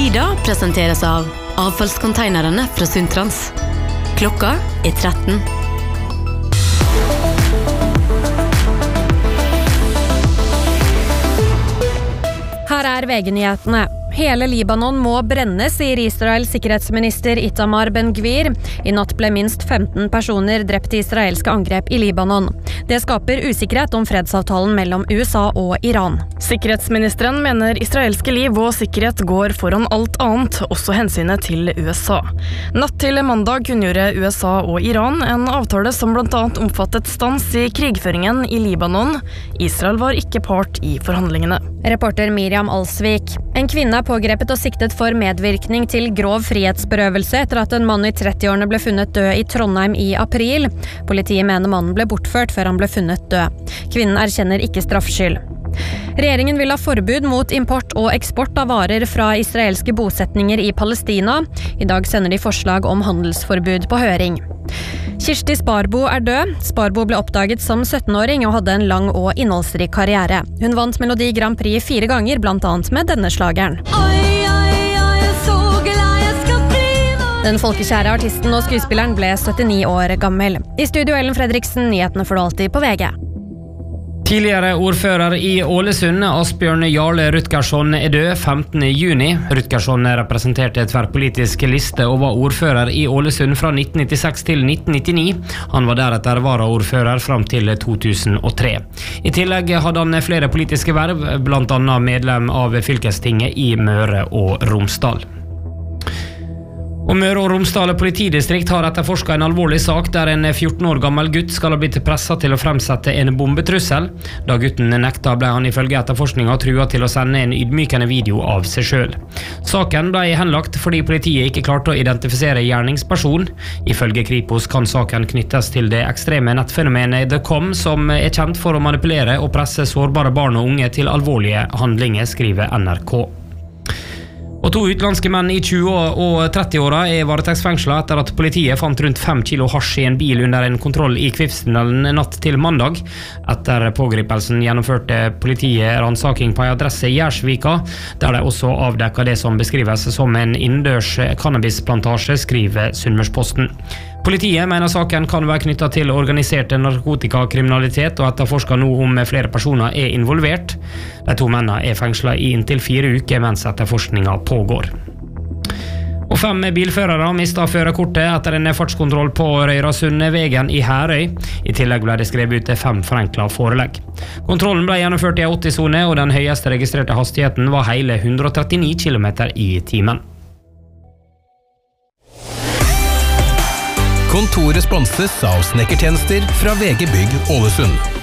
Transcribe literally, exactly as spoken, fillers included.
Lyda presenteres av avfallskonteinerne fra Sundtrans. Klokka er tretten. Her er V G-nyhetene. Hele Libanon må brennes, sier Israels sikkerhetsminister Itamar Ben-Gvir. I natt ble minst femten personer drept i israelske angrep i Libanon. Det skaper usikkerhet om fredsavtalen mellom U S A og Iran. Sikkerhetsministeren mener israelske liv og sikkerhet går foran alt annet, også hensynet til U S A. Natt til mandag kunngjorde U S A og Iran en avtale som blant annet omfattet stans i krigføringen i Libanon. Israel var ikke part i forhandlingene. Reporter Miriam Alsvik. En kvinne er pågrepet og siktet for medvirkning til grov frihetsberøvelse etter at en mann i trettiårene ble funnet død i Trondheim i april. Politiet mener mannen ble bortført før han ble funnet død. Kvinnen erkjenner ikke straffskyld. Regjeringen vil ha forbud mot import og eksport av varer fra israelske bosetninger i Palestina. I dag sender de forslag om handelsforbud på høring. Kirsti Sparbo er død. Sparbo ble oppdaget som syttenåring og hadde en lang og innholdsrik karriere. Hun vant Melodi Grand Prix fire ganger, blant annet med denne slageren. Den folkekjære artisten og skuespilleren ble syttini år gammel. I studio Ellen Fredriksen, nyhetene får du alltid på V G. Tidligere ordfører i Ålesund, Asbjørn Jarle Rutgersson, er død femtende juni. Rutgersson representerte et tverrpolitisk liste og var ordfører i Ålesund fra nitten nittiseks til nitten nittini. Han var deretter varaordfører fram til to tusen og tre. I tillegg hadde han flere politiske verv, blant annet medlem av fylkestinget i Møre og Romsdal. Og Møre og Romsdal politidistrikt har etterforsket en alvorlig sak der en fjorten år gammel gutt skal ha blitt presset til å fremsette en bombetrussel. Da gutten nekta ble han ifølge etterforskningen truet til å sende en ydmykende video av seg selv. Saken ble henlagt fordi politiet ikke klarte å identifisere gjerningsperson. Ifølge Kripos kan saken knyttes til det ekstreme nettfenomenet The Com, som er kjent for å manipulere og presse sårbare barn og unge til alvorlige handlinger, skriver N R K. Og to utenlandske menn i tjue- og trettiåra er varetektsfengslet etter at politiet fant rundt fem kilo hasj i en bil under en kontroll i Kvivstunnelen natt til mandag. Etter pågripelsen gjennomførte politiet ransaking på en adresse i Gjersvika, der de også avdekket det som beskrives som en innendørs cannabisplantasje, skriver Sunnmørsposten. Politiet mener saken kan være knyttet til organisert narkotikakriminalitet og etterforsker nå om flere personer er involvert. De to mennene er fengslet i inntil fire uker mens etterforskningen pågår. Og fem bilførere mistet førerkortet etter en fartskontroll på Røyrasundvegen i Herøy. I tillegg ble det skrevet ut fem forenklet forelegg. Kontrollen ble gjennomført i åtti-sone, og den høyeste registrerte hastigheten var hele hundre og trettini kilometer i timen. Kontoret sponses av snekkertjenester fra V G Bygg Ålesund.